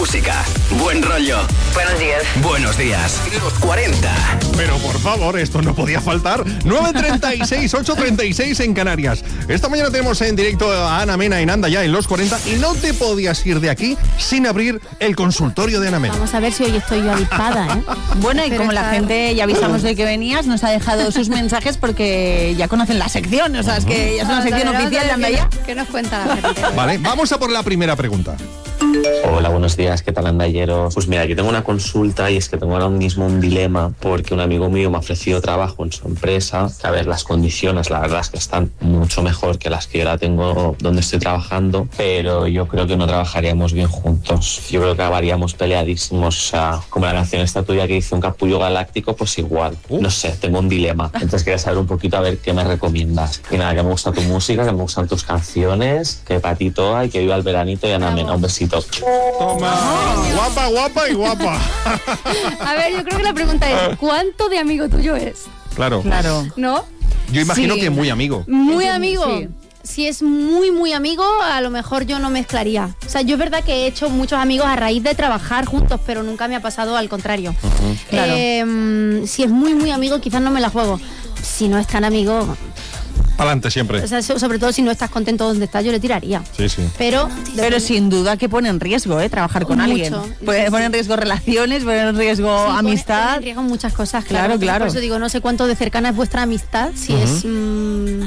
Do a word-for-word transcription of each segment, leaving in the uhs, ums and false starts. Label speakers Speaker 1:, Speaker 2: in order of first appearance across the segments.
Speaker 1: música, buen rollo.
Speaker 2: Buenos días.
Speaker 1: Buenos días. Los cuarenta.
Speaker 3: Pero por favor, esto no podía faltar. nueve treinta y seis, ocho treinta y seis en Canarias. Esta mañana tenemos en directo a Ana Mena y Nanda ya en los cuarenta y no te podías ir de aquí sin abrir el consultorio de Ana Mena.
Speaker 4: Vamos a ver si hoy estoy yo avispada, ¿eh?
Speaker 5: Bueno, y
Speaker 4: Pero
Speaker 5: como la
Speaker 4: está...
Speaker 5: gente ya avisamos de que venías, nos ha dejado sus mensajes porque ya conocen la sección, o sea, es que ya es una
Speaker 4: Vamos a
Speaker 5: sección
Speaker 4: ver,
Speaker 5: oficial de
Speaker 4: vamos a ver
Speaker 5: Anda
Speaker 4: qué-
Speaker 5: Ya.
Speaker 4: ¿Qué nos cuenta la gente?
Speaker 3: Vale, vamos a por la primera pregunta.
Speaker 6: Hola, buenos días, ¿qué tal, andalleros? Pues mira, yo tengo una consulta y es que tengo ahora mismo un dilema porque un amigo mío me ha ofrecido trabajo en su empresa. A ver, las condiciones, la verdad es que están mucho mejor que las que yo ahora tengo donde estoy trabajando, pero yo creo que no trabajaríamos bien juntos. Yo creo que acabaríamos peleadísimos, o sea, como la canción esta tuya que dice un capullo galáctico, pues igual. No sé, tengo un dilema. Entonces quería saber un poquito a ver qué me recomiendas. Y nada, que me gusta tu música, que me gustan tus canciones, que para ti toda y que viva el veranito y Ana Mena, un besito.
Speaker 3: Toma, guapa, guapa y guapa.
Speaker 4: A ver, yo creo que la pregunta es, ¿cuánto de amigo tuyo es?
Speaker 3: Claro.
Speaker 5: Claro.
Speaker 4: ¿No?
Speaker 3: Yo imagino
Speaker 5: Sí.
Speaker 3: que muy amigo.
Speaker 4: Muy
Speaker 5: Entiendo,
Speaker 4: amigo.
Speaker 5: sí.
Speaker 4: Si es muy, muy amigo, a lo mejor yo no mezclaría. O sea, yo es verdad que he hecho muchos amigos a raíz de trabajar juntos, pero nunca me ha pasado al contrario.
Speaker 5: Claro.
Speaker 4: Eh, si es muy, muy amigo, quizás no me la juego. Si no es tan amigo,
Speaker 3: Pa'lante siempre.
Speaker 4: o sea, so- sobre todo si no estás contento donde estás, yo le tiraría.
Speaker 3: Sí, sí.
Speaker 4: Pero,
Speaker 5: Pero sin duda que pone en riesgo, ¿eh? Trabajar con
Speaker 4: Mucho.
Speaker 5: alguien. Puede
Speaker 4: Sí,
Speaker 5: poner
Speaker 4: sí.
Speaker 5: en riesgo relaciones, poner en riesgo
Speaker 4: Sí, pone-
Speaker 5: amistad.
Speaker 4: pone en riesgo muchas cosas, claro.
Speaker 5: Claro, claro.
Speaker 4: Por eso digo, no sé cuánto de cercana es vuestra amistad, si es... mm,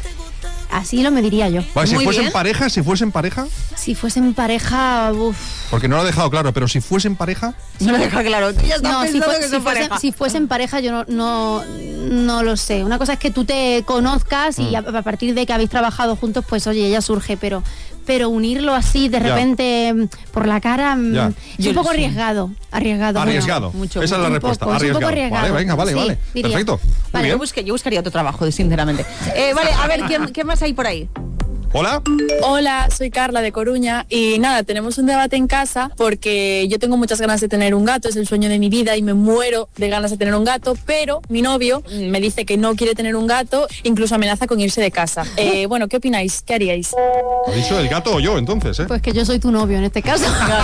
Speaker 4: así lo mediría yo.
Speaker 3: Vale, si
Speaker 5: Muy
Speaker 3: fuesen
Speaker 5: bien.
Speaker 3: pareja, si fuesen pareja,
Speaker 4: Si fuesen pareja, uff...
Speaker 3: porque no lo ha dejado claro, pero si fuesen pareja,
Speaker 5: No me deja claro. Tú ya estás
Speaker 4: No, si,
Speaker 5: pensando
Speaker 4: fue-
Speaker 5: que
Speaker 4: si
Speaker 5: son
Speaker 4: fuesen,
Speaker 5: pareja.
Speaker 4: si fuesen pareja yo no, no, no lo sé. Una cosa es que tú te conozcas y a, a partir de que habéis trabajado juntos, pues oye, ya surge, pero pero unirlo así de
Speaker 3: Ya.
Speaker 4: repente mm, por la cara mm,
Speaker 3: Ya.
Speaker 4: es
Speaker 5: Yo
Speaker 4: un poco
Speaker 5: sí.
Speaker 4: arriesgado. Arriesgado.
Speaker 3: arriesgado.
Speaker 5: mucho,
Speaker 3: Esa es la
Speaker 4: Un
Speaker 3: respuesta.
Speaker 4: poco, es un
Speaker 3: arriesgado.
Speaker 4: poco arriesgado.
Speaker 3: Vale, venga, vale,
Speaker 4: Sí,
Speaker 3: vale.
Speaker 4: diría.
Speaker 3: Perfecto. Muy
Speaker 4: Vale,
Speaker 5: Yo,
Speaker 3: bien.
Speaker 5: busqué- yo buscaría otro trabajo, sinceramente. Eh, vale, a ver, ¿qué, qué más hay por ahí?
Speaker 3: Hola.
Speaker 7: Hola, soy Carla de Coruña y nada, tenemos un debate en casa porque yo tengo muchas ganas de tener un gato, es el sueño de mi vida y me muero de ganas de tener un gato, pero mi novio me dice que no quiere tener un gato, incluso amenaza con irse de casa. Eh, bueno, ¿qué opináis? ¿Qué haríais?
Speaker 3: ¿Ha dicho el gato o yo entonces, eh?
Speaker 4: Pues que yo soy tu novio en este caso.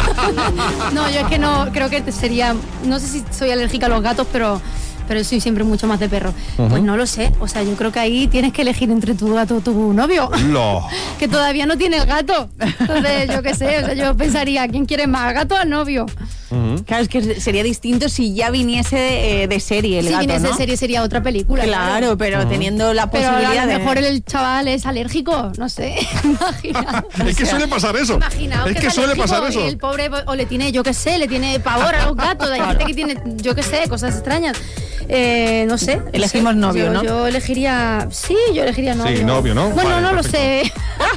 Speaker 4: No, yo es que no, creo que te sería, no sé si soy alérgica a los gatos, pero pero soy siempre mucho más de perro. Pues no lo sé, o sea, yo creo que ahí tienes que elegir entre tu gato o tu novio,
Speaker 3: Lo.
Speaker 4: que todavía no tiene el gato. Entonces, yo qué sé, o sea, yo pensaría, ¿quién quiere más, al gato o al novio?
Speaker 5: Claro, es que sería distinto si ya viniese eh, de serie el
Speaker 4: Si
Speaker 5: gato,
Speaker 4: viniese
Speaker 5: ¿no?
Speaker 4: serie sería otra película.
Speaker 5: Claro, pero teniendo la
Speaker 4: Pero
Speaker 5: posibilidad
Speaker 4: a lo
Speaker 5: de...
Speaker 4: mejor el chaval es alérgico, no sé, imagina.
Speaker 3: Es que suele pasar eso.
Speaker 4: Imaginaos
Speaker 3: Es
Speaker 4: que
Speaker 3: que
Speaker 4: es
Speaker 3: suele
Speaker 4: alérgico
Speaker 3: pasar eso.
Speaker 4: y el pobre o le tiene, yo qué sé, le tiene pavor a los gatos. Hay gente que tiene, yo qué sé, cosas extrañas. Eh, no sé.
Speaker 5: Elegimos
Speaker 4: no sé.
Speaker 5: novio,
Speaker 4: yo,
Speaker 5: ¿no?
Speaker 4: Yo elegiría, sí, yo elegiría novio.
Speaker 3: Sí, novio, ¿no?
Speaker 4: Bueno,
Speaker 3: Vale,
Speaker 4: no lo
Speaker 3: perfecto.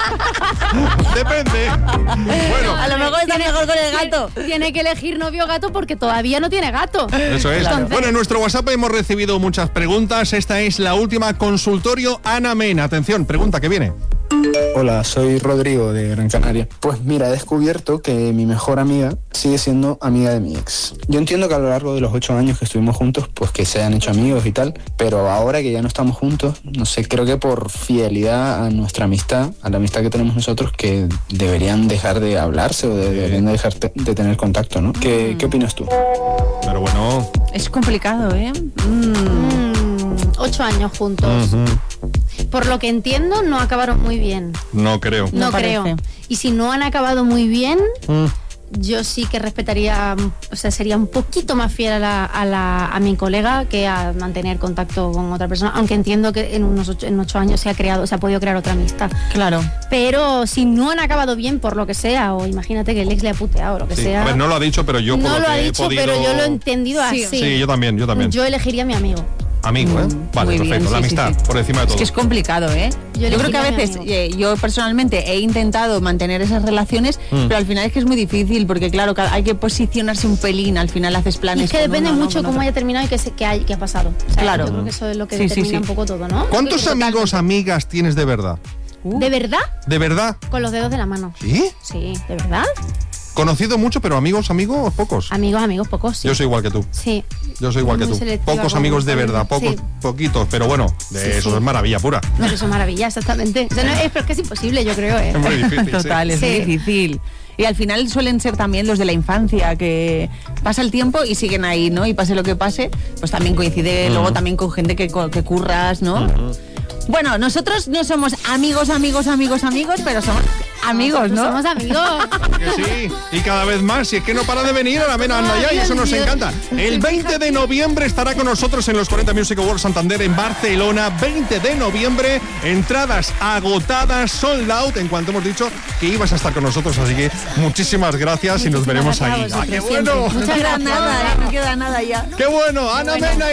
Speaker 4: sé.
Speaker 3: Depende. Bueno,
Speaker 5: A lo mejor está mejor con el gato.
Speaker 4: Tiene que elegir novio o gato porque todavía no tiene gato.
Speaker 3: eso es.
Speaker 4: Entonces-
Speaker 3: Bueno, en nuestro WhatsApp hemos recibido muchas preguntas. Esta es la última, consultorio Ana Mena. Atención, pregunta que viene.
Speaker 8: Hola, soy Rodrigo de Gran Canaria. Pues mira, he descubierto que mi mejor amiga sigue siendo amiga de mi ex. Yo entiendo que a lo largo de los ocho años que estuvimos juntos, pues que se hayan hecho amigos y tal, pero ahora que ya no estamos juntos, no sé, creo que por fidelidad a nuestra amistad, a la amistad que tenemos nosotros, que deberían dejar de hablarse o de- deberían dejar te- de tener contacto, ¿no? ¿Qué, ¿qué opinas tú?
Speaker 3: Pero bueno.
Speaker 5: Es complicado, ¿eh? Mm.
Speaker 4: Mm, ocho años juntos.
Speaker 3: ujú,
Speaker 4: Por lo que entiendo, no acabaron muy bien.
Speaker 3: No creo.
Speaker 4: No
Speaker 5: Me parece.
Speaker 4: creo. Y si no han acabado muy bien,
Speaker 3: Mm.
Speaker 4: yo sí que respetaría, o sea, sería un poquito más fiel a, la, a, la- a mi colega que a mantener contacto con otra persona, aunque entiendo que en unos ocho, en ocho años se ha creado, se ha podido crear otra amistad.
Speaker 5: Claro.
Speaker 4: Pero si no han acabado bien por lo que sea, o imagínate que el ex le ha puteado o lo que
Speaker 3: Sí.
Speaker 4: sea.
Speaker 3: A ver, no lo ha dicho, pero yo por
Speaker 4: no
Speaker 3: lo
Speaker 4: lo
Speaker 3: que
Speaker 4: ha
Speaker 3: he
Speaker 4: dicho,
Speaker 3: podido...
Speaker 4: pero yo lo he entendido
Speaker 5: Sí.
Speaker 4: así.
Speaker 3: Sí, yo también, yo también.
Speaker 4: Yo elegiría a mi amigo.
Speaker 3: Amigo, ¿eh? Vale,
Speaker 5: Muy bien,
Speaker 3: perfecto. La
Speaker 5: sí, sí,
Speaker 3: amistad,
Speaker 5: sí.
Speaker 3: por encima de todo.
Speaker 5: Es que es complicado, ¿eh?
Speaker 4: Yo
Speaker 5: Yo, creo que a
Speaker 4: elegiría a mi
Speaker 5: veces,
Speaker 4: amigo.
Speaker 5: eh, yo personalmente he intentado mantener esas relaciones,
Speaker 3: Mm.
Speaker 5: pero al final es que es muy difícil, porque claro, ca- hay que posicionarse un pelín, al final haces
Speaker 4: Y
Speaker 5: planes
Speaker 4: es que
Speaker 5: con
Speaker 4: depende
Speaker 5: uno, ¿no?
Speaker 4: mucho
Speaker 5: con
Speaker 4: cómo
Speaker 5: otro.
Speaker 4: haya terminado y qué, se- qué, hay, qué ha pasado. O sea,
Speaker 5: Claro.
Speaker 4: Yo creo que eso es lo que
Speaker 5: Sí, sí,
Speaker 4: determina
Speaker 5: sí.
Speaker 4: un poco todo, ¿no?
Speaker 3: ¿Cuántos
Speaker 4: Totalmente.
Speaker 3: amigos, amigas tienes de verdad?
Speaker 4: ¿De verdad?
Speaker 3: ¿De verdad?
Speaker 4: Con los dedos de la mano.
Speaker 3: ¿Sí?
Speaker 4: Sí, ¿de verdad?
Speaker 3: Conocido mucho, pero amigos, amigos, pocos.
Speaker 4: Amigos, amigos, pocos, sí.
Speaker 3: Yo soy igual que tú.
Speaker 4: Sí.
Speaker 3: Yo soy igual que
Speaker 4: Muy
Speaker 3: tú.
Speaker 4: selectiva
Speaker 3: Pocos
Speaker 4: con-
Speaker 3: amigos de verdad, pocos,
Speaker 4: Sí.
Speaker 3: poquitos, pero bueno, de
Speaker 4: Sí,
Speaker 3: eso
Speaker 4: sí.
Speaker 3: es maravilla pura.
Speaker 4: No, eso es maravilla, exactamente. O sea, no, es, pero es que es imposible, yo creo, ¿eh?
Speaker 3: Es muy difícil.
Speaker 5: Total,
Speaker 3: sí.
Speaker 5: es
Speaker 4: Sí.
Speaker 5: muy difícil. Y al final suelen ser también los de la infancia, que pasa el tiempo y siguen ahí, ¿no? Y pase lo que pase, pues también coincide uh-huh. luego también con gente que, que curras, ¿no? Uh-huh. Bueno, nosotros no somos amigos, amigos, amigos, amigos, pero somos amigos, ¿no?
Speaker 4: Somos amigos.
Speaker 3: Que sí, y cada vez más, y es que no para de venir a la Mena Anda Ya, y eso nos encanta. El veinte de noviembre estará con nosotros en los cuarenta Music Awards Santander en Barcelona. veinte de noviembre, entradas agotadas, sold out, en cuanto hemos dicho que ibas a estar con nosotros, así que muchísimas gracias y nos veremos ahí. ¡Ah, qué bueno!
Speaker 5: No queda nada, ¿eh? No queda nada ya.
Speaker 3: ¡Qué bueno! Ana Mena.